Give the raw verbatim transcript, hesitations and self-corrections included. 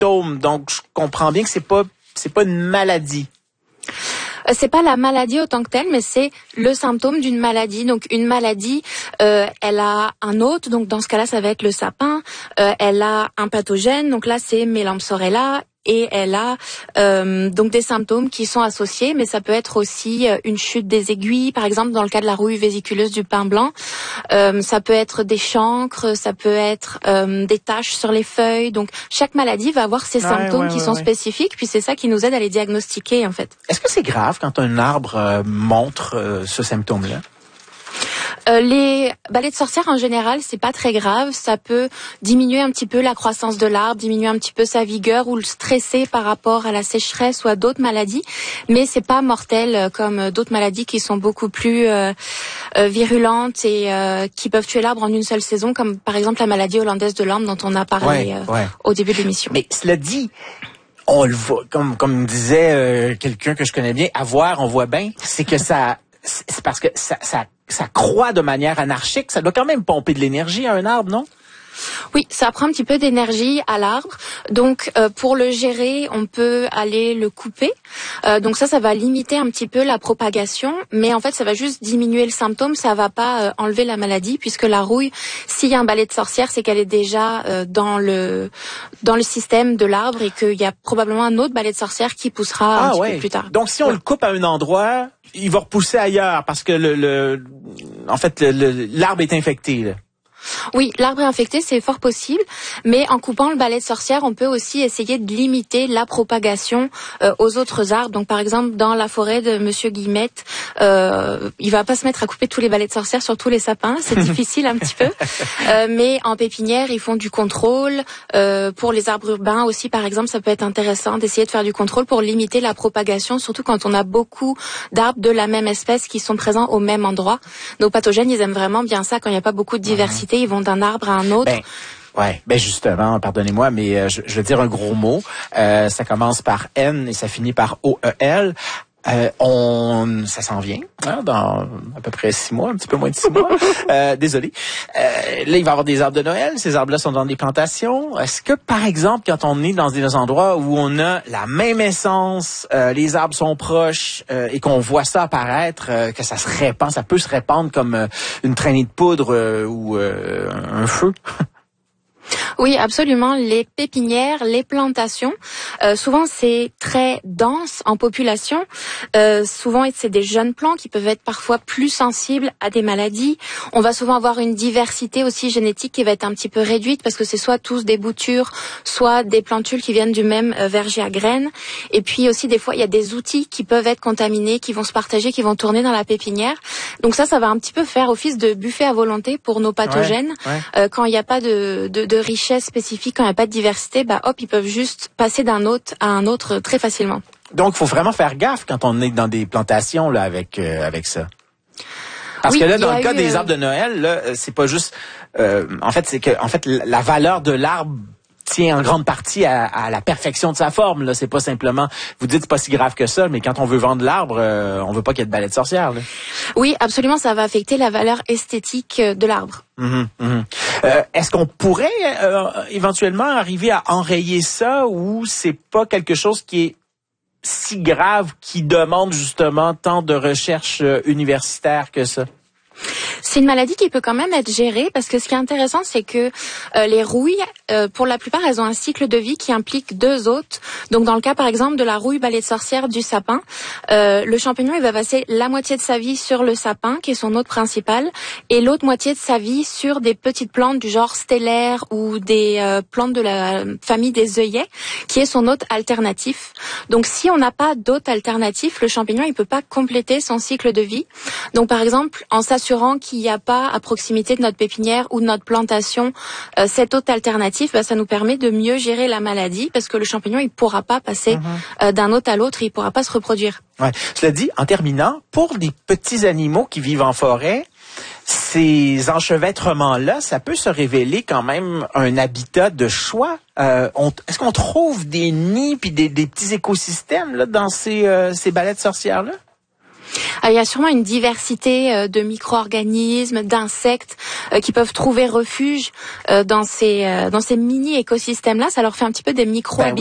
symptômes. Donc, je comprends bien que c'est pas, c'est pas une maladie. C'est pas la maladie autant que telle, mais c'est le symptôme d'une maladie. Donc une maladie, euh, elle a un hôte, donc dans ce cas-là, ça va être le sapin. Euh, elle a un pathogène, donc là c'est Mélampsorella. Et elle a euh, donc des symptômes qui sont associés, mais ça peut être aussi euh, une chute des aiguilles, par exemple dans le cas de la rouille vésiculeuse du pin blanc. Euh, ça peut être des chancres, ça peut être euh, des taches sur les feuilles. Donc chaque maladie va avoir ses ouais, symptômes ouais, qui ouais, sont ouais. spécifiques, puis c'est ça qui nous aide à les diagnostiquer en fait. Est-ce que c'est grave quand un arbre euh, montre euh, ce symptôme-là? Euh, les balais de sorcière en général, c'est pas très grave. Ça peut diminuer un petit peu la croissance de l'arbre, diminuer un petit peu sa vigueur ou le stresser par rapport à la sécheresse ou à d'autres maladies. Mais c'est pas mortel comme d'autres maladies qui sont beaucoup plus euh, euh, virulentes et euh, qui peuvent tuer l'arbre en une seule saison, comme par exemple la maladie hollandaise de l'ambre dont on a parlé ouais, euh, ouais. au début de l'émission. Mais cela dit, on le voit, comme comme disait euh, quelqu'un que je connais bien, à voir, on voit bien, c'est que ça, c'est parce que ça, ça ça croît de manière anarchique, ça doit quand même pomper de l'énergie à un arbre, non? Oui, ça prend un petit peu d'énergie à l'arbre. Donc, euh, pour le gérer, on peut aller le couper. Euh, donc ça, ça va limiter un petit peu la propagation. Mais en fait, ça va juste diminuer le symptôme. Ça va pas euh, enlever la maladie, puisque la rouille, s'il y a un balai de sorcière, c'est qu'elle est déjà euh, dans le dans le système de l'arbre et qu'il y a probablement un autre balai de sorcière qui poussera ah, un petit ouais. peu plus tard. Donc, si on ouais. le coupe à un endroit, il va repousser ailleurs parce que le, le en fait, le, le, l'arbre est infecté, là. Oui, l'arbre est infecté, c'est fort possible, mais en coupant le balai de sorcière, on peut aussi essayer de limiter la propagation euh, aux autres arbres. Donc, par exemple, dans la forêt de Monsieur Guillemette, euh, il va pas se mettre à couper tous les balais de sorcière sur tous les sapins, c'est difficile un petit peu. Euh, mais en pépinière, ils font du contrôle. Euh, pour les arbres urbains aussi, par exemple, ça peut être intéressant d'essayer de faire du contrôle pour limiter la propagation, surtout quand on a beaucoup d'arbres de la même espèce qui sont présents au même endroit. Nos pathogènes, ils aiment vraiment bien ça quand il n'y a pas beaucoup de diversité. Ils vont d'un arbre à un autre. Ben, ouais, ben justement, pardonnez-moi, mais euh, je, je vais dire un gros mot. Euh, ça commence par N et ça finit par O E L. Euh, on, ça s'en vient, hein, dans à peu près six mois, un petit peu moins de six mois. Euh, désolé. Euh, là, il va y avoir des arbres de Noël. Ces arbres-là sont dans des plantations. Est-ce que, par exemple, quand on est dans des endroits où on a la même essence, euh, les arbres sont proches euh, et qu'on voit ça apparaître, euh, que ça se répand, ça peut se répandre comme euh, une traînée de poudre euh, ou euh, un feu? Oui, absolument. Les pépinières, les plantations, euh, souvent c'est très dense en population. Euh, souvent c'est des jeunes plants qui peuvent être parfois plus sensibles à des maladies. On va souvent avoir une diversité aussi génétique qui va être un petit peu réduite parce que c'est soit tous des boutures, soit des plantules qui viennent du même euh, verger à graines. Et puis aussi des fois il y a des outils qui peuvent être contaminés, qui vont se partager, qui vont tourner dans la pépinière. Donc ça, ça va un petit peu faire office de buffet à volonté pour nos pathogènes. Ouais, ouais. Euh, quand il n'y a pas de, de, de richesse spécifique, quand il n'y a pas de diversité, bah hop, ils peuvent juste passer d'un autre à un autre très facilement. Donc, il faut vraiment faire gaffe quand on est dans des plantations là avec euh, avec ça. Parce oui, que là, dans le cas eu, des euh... arbres de Noël, là, c'est pas juste. Euh, en fait, c'est que en fait la valeur de l'arbre tient en grande partie à, à la perfection de sa forme. Là, c'est pas simplement. Vous dites c'est pas si grave que ça, mais quand on veut vendre l'arbre, euh, on veut pas qu'il y ait de balai de sorcière. Là. Oui, absolument, ça va affecter la valeur esthétique de l'arbre. Mmh, mmh. Euh, est-ce qu'on pourrait euh, éventuellement arriver à enrayer ça ou c'est pas quelque chose qui est si grave qui demande justement tant de recherche euh, universitaire que ça? C'est une maladie qui peut quand même être gérée parce que ce qui est intéressant, c'est que euh, les rouilles, euh, pour la plupart, elles ont un cycle de vie qui implique deux hôtes. Donc, dans le cas, par exemple, de la rouille balai de sorcière du sapin, euh, le champignon, il va passer la moitié de sa vie sur le sapin, qui est son hôte principal, et l'autre moitié de sa vie sur des petites plantes du genre stellaire ou des euh, plantes de la famille des œillets, qui est son hôte alternatif. Donc, si on n'a pas d'hôte alternatif, le champignon, il peut pas compléter son cycle de vie. Donc, par exemple, en s'assurant qu'il n'y a pas à proximité de notre pépinière ou de notre plantation euh, cet hôte alternatif, bah, ça nous permet de mieux gérer la maladie parce que le champignon il pourra pas passer mmh. euh, d'un hôte à l'autre, il pourra pas se reproduire. Ouais. Cela dit, en terminant, pour des petits animaux qui vivent en forêt, ces enchevêtrements-là, ça peut se révéler quand même un habitat de choix. Euh, on, est-ce qu'on trouve des nids puis des, des petits écosystèmes là dans ces, euh, ces balais de sorcières-là? Euh, il y a sûrement une diversité euh, de micro-organismes, d'insectes euh, qui peuvent trouver refuge euh, dans ces euh, dans ces mini écosystèmes-là. Ça leur fait un petit peu des micro-habitats.